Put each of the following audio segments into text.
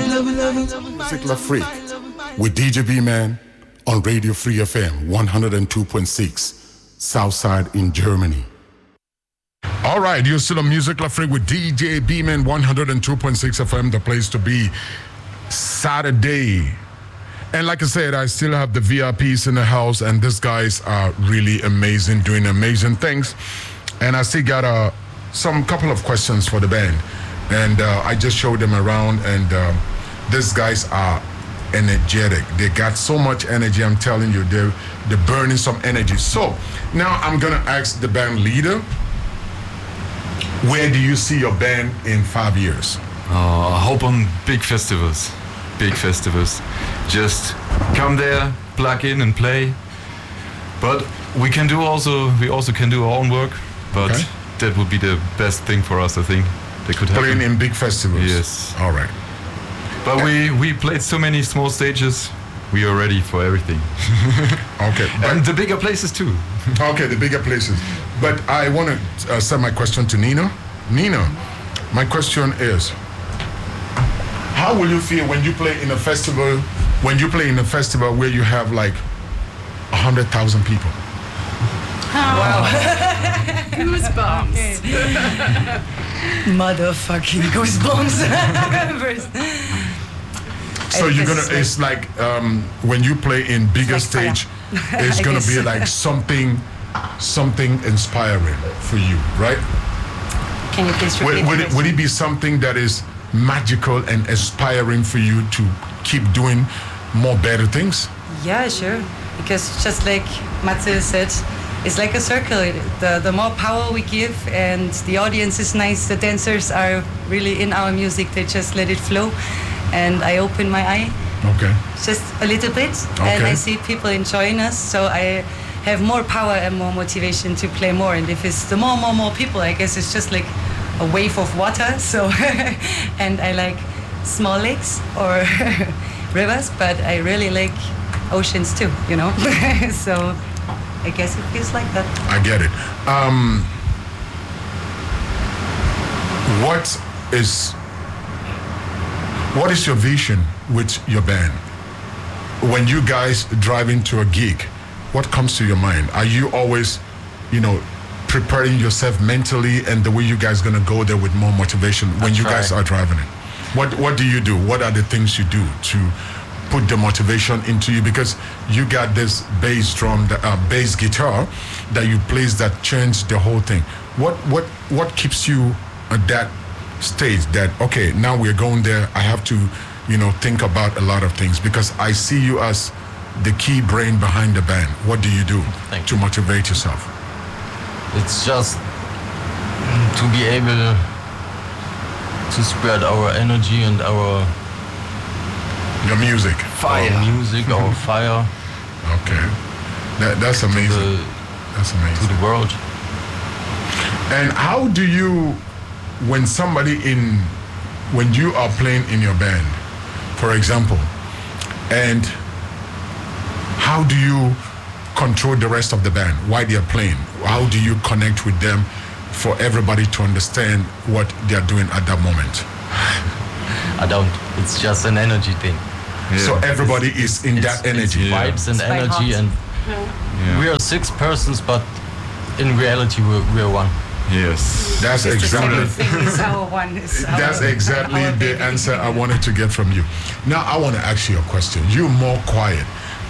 Music La Freak with DJ B-Man on Radio Free FM 102.6 Southside in Germany. All right, you're still on Music La Freak with DJ B-Man 102.6 FM, the place to be Saturday. And like I said, I still have the VIPs in the house, and these guys are really amazing, doing amazing things. And I still got some couple of questions for the band. And I just showed them around, and these guys are energetic. They got so much energy, I'm telling you. They're burning some energy. So now I'm going to ask the band leader, where do you see your band in 5 years? I hope on big festivals. Big festivals. Just come there, plug in and play. But we also can do our own work. But okay, that would be the best thing for us, I think. They could happen. Playing in big festivals. Yes. All right. But we played so many small stages. We are ready for everything. Okay. And the bigger places too. Okay, the bigger places. But I want to send my question to Nina. Nina, my question is, how will you feel when you play in a festival? When you play in a festival where you have like 100,000 people? Wow. Goosebumps. Motherfucking goosebumps. So you're gonna, it's like when you play in bigger like stage, it's gonna be like something inspiring for you, right? Can you please repeat? Would it be something that is magical and inspiring for you to keep doing more better things? Yeah, sure. Because just like Matze said, it's like a circle. The more power we give, and the audience is nice, the dancers are really in our music, they just let it flow. And I open my eye, okay, just a little bit, okay, and I see people enjoying us, so I have more power and more motivation to play more. And if it's the more people, I guess it's just like a wave of water. So and I like small lakes or rivers, but I really like oceans too, you know. So I guess it feels like that. I get it. What is your vision with your band? When you guys drive into a gig, what comes to your mind? Are you always, preparing yourself mentally, and the way you guys gonna go there with more motivation when you guys are driving it? What do you do? What are the things you do to put the motivation into you? Because you got this bass drum, bass guitar that you play that changed the whole thing. What keeps you at that stage that, okay, now we're going there, I have to, think about a lot of things, because I see you as the key brain behind the band. What do you do to motivate yourself? It's just to be able to spread our energy and your music. Fire. Our music, our fire. Okay. That's amazing. That's amazing. To the world. And how do you, when you are playing in your band, for example, and how do you control the rest of the band while they're playing? How do you connect with them for everybody to understand what they're doing at that moment? I don't. It's just an energy thing. Yeah. So everybody is in that energy. Vibes and energy, and we are 6 persons, but in reality we're one. Yes, that's exactly. That's exactly the answer I wanted to get from you. Now I want to ask you a question. You're more quiet.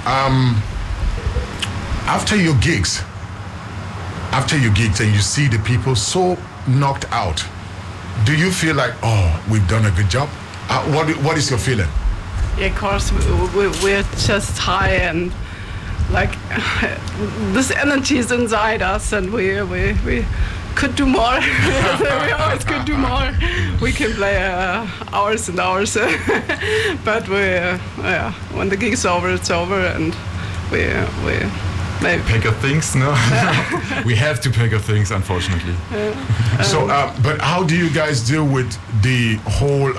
After your gigs, and you see the people so knocked out, do you feel like, oh, we've done a good job? What is your feeling? Yeah, of course, we're just high, and like this energy is inside us, and we could do more. We always could do more. We can play hours and hours, but when the gig's over, it's over, and we maybe pack up things. No, we have to pack up things, unfortunately. So, but how do you guys deal with the whole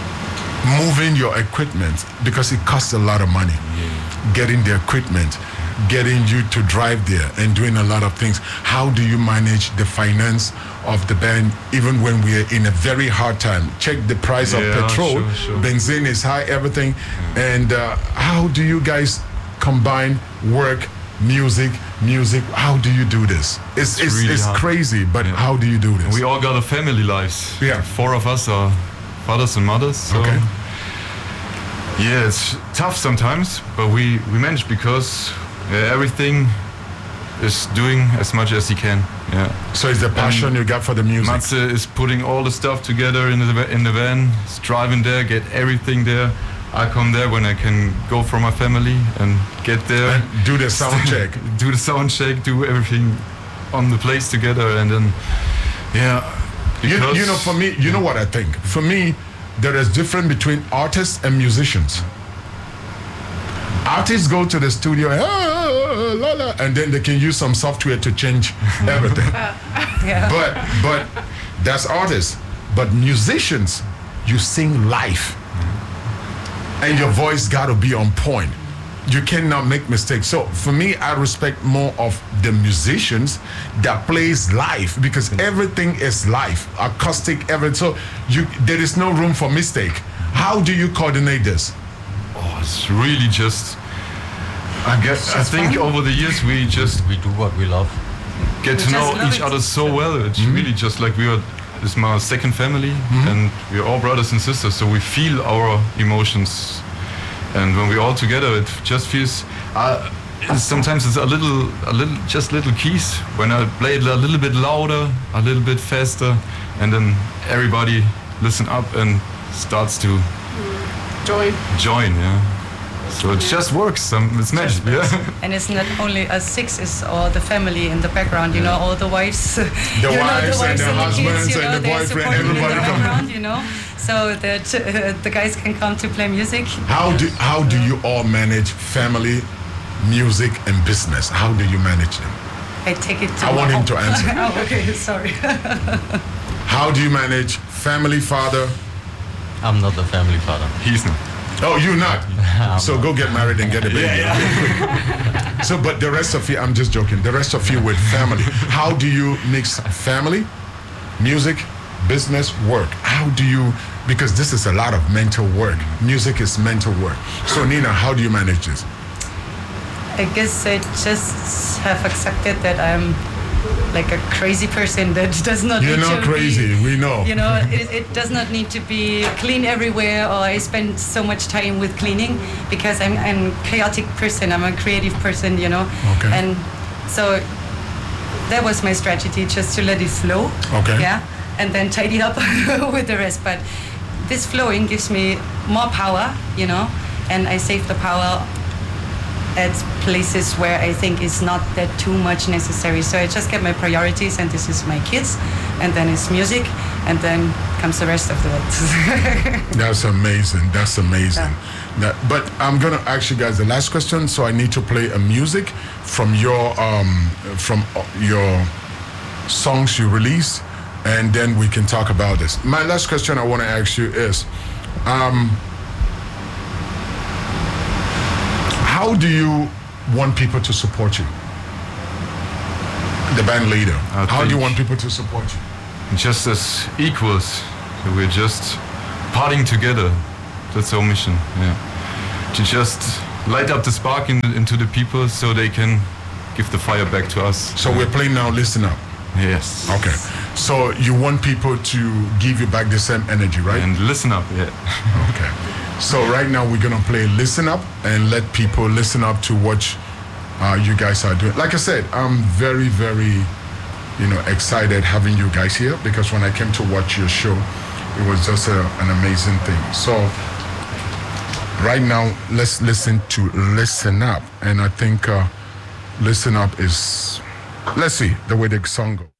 moving your equipment, because it costs a lot of money getting the equipment? getting you to drive there and doing a lot of things. How do you manage the finance of the band even when we're in a very hard time? Check the price of petrol, sure. benzene is high, everything. And how do you guys combine work, music? How do you do this? It's really hard. crazy, but how do you do this? We all got a family lives. Yeah. 4 of us are fathers and mothers. So Okay. yeah, it's tough sometimes, but we manage because everything is doing as much as he can. Yeah. So it's the passion you got for the music. Matze is putting all the stuff together in the van. He's driving there, get everything there. I come there when I can go for my family and get there. And do the sound check. Do the sound check, do everything on the place together, and then You know, for me, you know what I think? For me, there is difference between artists and musicians. Artists go to the studio, and then they can use some software to change everything. Yeah. But that's artists. But musicians, you sing live, and your voice got to be on point. You cannot make mistakes. So for me, I respect more of the musicians that plays live, because everything is live, acoustic, everything. So there is no room for mistake. How do you coordinate this? Oh, it's really just. I think over the years we do what we love. get We to just know love each it. other so well. It's really just like it's my second family, and we're all brothers and sisters. So we feel our emotions, and when we're all together, it just feels. Sometimes it's a little, just little keys. When I play it a little bit louder, a little bit faster, and then everybody listen up and starts to join. Yeah. So it just works. It's magic. Yeah. And it's not only us 6, it's all the family in the background, you know, all the wives. The wives and the husbands and the they're boyfriend, supporting in everybody the come. background, you know, so that the guys can come to play music. How do you all manage family, music, and business? How do you manage them? I take it to I want him to answer. Oh, okay, sorry. How do you manage family, father? I'm not the family father. He's not. Oh, you not? So go get married and get a baby. So, but the rest of you, I'm just joking. The rest of you with family. How do you mix family, music, business, work? How do you? Because this is a lot of mental work. Music is mental work. So Nina, how do you manage this? I guess I just have accepted that I'm like a crazy person that does not You're need not to crazy, be, we know. You know, it does not need to be clean everywhere, or I spend so much time with cleaning, because I'm a chaotic person, I'm a creative person, you know. Okay. And so that was my strategy, just to let it flow. Okay. Yeah. And then tidy up with the rest. But this flowing gives me more power, you know, and I save the power at places where I think it's not that too much necessary. So I just get my priorities, and this is my kids, and then it's music, and then comes the rest of the world. That's amazing. That's amazing. But I'm gonna ask you guys the last question. So I need to play a music from your songs you released, and then we can talk about this. My last question I want to ask you is, how do you want people to support you? The band leader. How do you want people to support you? Just as equals. So we're just partying together. That's our mission. Yeah. To just light up the spark into the people, so they can give the fire back to us. So we're playing now. Listen up. Yes. Okay. So you want people to give you back the same energy, right? And listen up. Yeah. Okay. So right now we're gonna play "Listen Up" and let people listen up to what you guys are doing. Like I said, I'm very, very, excited having you guys here, because when I came to watch your show, it was just an amazing thing. So right now, let's listen to "Listen Up," and I think "Listen Up" is, let's see the way the song goes.